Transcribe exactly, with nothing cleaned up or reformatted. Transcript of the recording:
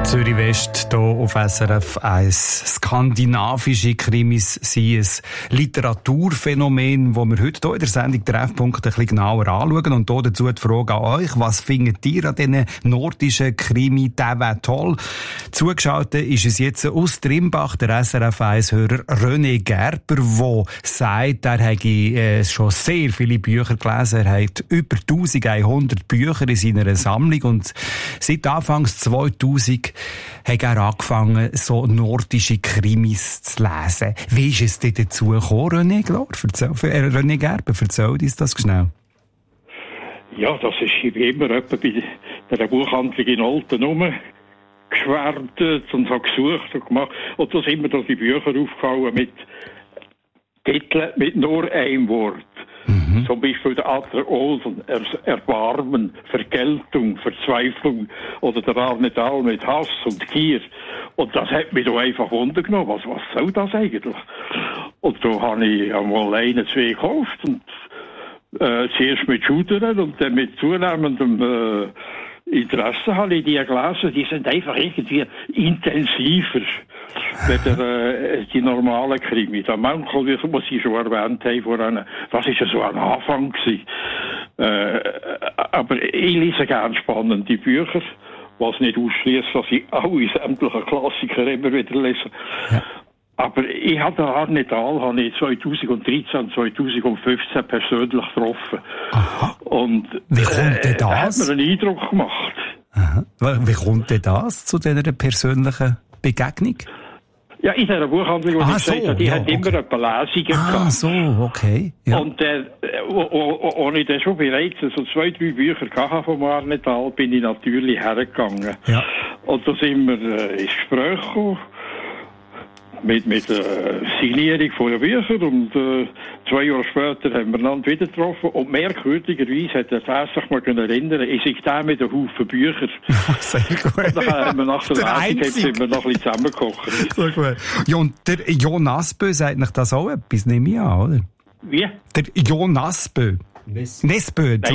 Zürich West, hier auf S R F eins. Skandinavische Krimis sind ein Literaturphänomen, das wir heute hier in der Sendung Treffpunkt ein bisschen genauer anschauen. Und hier dazu die Frage an euch: Was findet ihr an diesen nordischen Krimi? Der wäre toll. Zugeschaltet ist es jetzt aus Trimbach, der S R F eins-Hörer René Gerber, der sagt, er hätte äh, schon sehr viele Bücher gelesen. Er hat über elfhundert Bücher in seiner Sammlung und seit Anfangs zweitausend hat er angefangen, so nordische Krimis zu lesen. Wie ist es denn dazu gekommen, René, Erzähl, äh, René Gerber? Erzähl uns das schnell. Ja, das ist wie immer etwa bei der Buchhandlung in Olten rumgeschwärmt und habe gesucht und gemacht. Und da sind mir da die Bücher aufgefallen mit Titeln mit nur einem Wort. Mhm. Zum Beispiel der Adler Olsen, er Erbarmen, Vergeltung, Verzweiflung oder der Arne Dahl mit Hass und Gier. Und das hat mich da einfach wundergenommen. Was, was soll das eigentlich? Und da habe ich einmal eine, zwei gekauft und äh, zuerst mit Schudern und dann mit zunehmendem äh, Interesse habe ich die gelesen. Die sind einfach irgendwie intensiver als äh, die normalen Krimi. Der Mankel, was ich schon erwähnt habe, vorhin, das war ja so ein Anfang gewesen. Äh, aber ich lese gerne spannende Bücher, was nicht ausschließt, dass ich alle sämtlichen Klassiker immer wieder lese. Ja. Aber ich habe den Arne Dahl habe ich zweitausenddreizehn, zweitausendfünfzehn persönlich getroffen. Aha. Und wie kommt denn das? Äh, hat mir einen Eindruck gemacht. Aha. Wie kommt denn das zu dieser persönlichen Begegnung? Ja, in dieser Buchhandlung, die ah, ich gesagt so, habe, die ja, hat okay. immer ein paar Lesungen ah, gehabt. so, okay. Ja. Und äh, als ich dann schon bereits so zwei, drei Bücher hatte von Arne Dahl, bin ich natürlich hergegangen. Ja. Und da sind wir äh, ins Gespräch gekommen. Mit, mit der äh, Signierung von den Büchern und äh, zwei Jahre später haben wir einander wieder getroffen und merkwürdigerweise hat er sich mal erinnern, ich sei der mit einem Haufen Bücher. Sehr gut. Und dann haben wir nach der, der Lesung sind wir noch ein bisschen zusammengekocht. Sehr gut. Ja, und der Jon Asbö sagt nicht das auch etwas, nehme ich an, oder? Wie? Der Jon Asbö. Nesbö, Nesbö, Nein,